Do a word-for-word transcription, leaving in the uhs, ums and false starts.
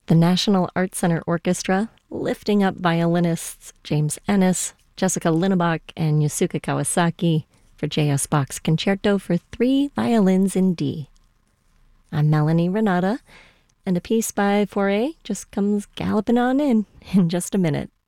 The National Art Center Orchestra, lifting up violinists James Ennis, Jessica Linnebach, and Yasuka Kawasaki for J S. Bach's Concerto for Three Violins in D. I'm Melanie Renata, and a piece by Fauré just comes galloping on in in just a minute.